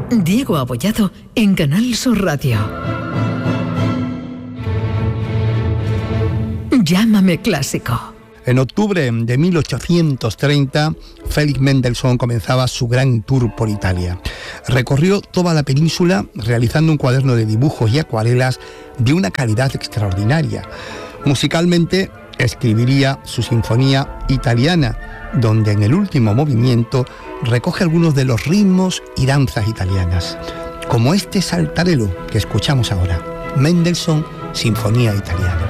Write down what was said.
Diego Abollado en Canal Sur Radio. Llámame clásico. En octubre de 1830, Félix Mendelssohn comenzaba su gran tour por Italia. Recorrió toda la península realizando un cuaderno de dibujos y acuarelas de una calidad extraordinaria. Musicalmente, escribiría su Sinfonía Italiana, donde en el último movimiento recoge algunos de los ritmos y danzas italianas, como este saltarello que escuchamos ahora, Mendelssohn, Sinfonía Italiana.